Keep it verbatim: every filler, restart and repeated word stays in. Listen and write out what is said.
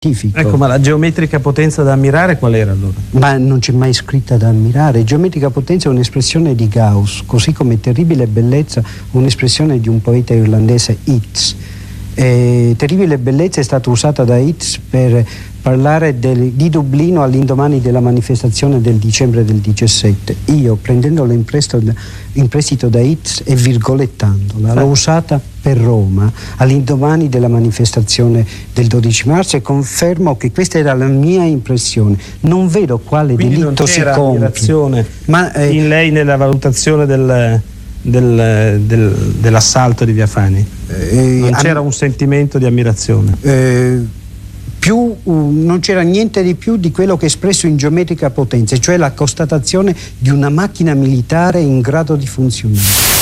Ecco, ma la geometrica potenza da ammirare qual era allora? Ma non c'è mai scritta da ammirare. Geometrica potenza è un'espressione di Gauss, così come terribile bellezza un'espressione di un poeta irlandese, Yeats. Eh, terribile bellezza è stata usata da Yeats per parlare del, di Dublino all'indomani della manifestazione del dicembre del diciassette. Io, prendendolo in, presto, in prestito da Yeats e virgolettandola, l'ho usata per Roma all'indomani della manifestazione del dodici marzo e confermo che questa era la mia impressione. Non vedo quale Quindi delitto si compie. Ma eh, in lei nella valutazione del, del, del, dell'assalto di Via Fani eh, non c'era un sentimento di ammirazione? Eh, più, uh, non c'era niente di più di quello che è espresso in geometrica potenza, cioè la constatazione di una macchina militare in grado di funzionare.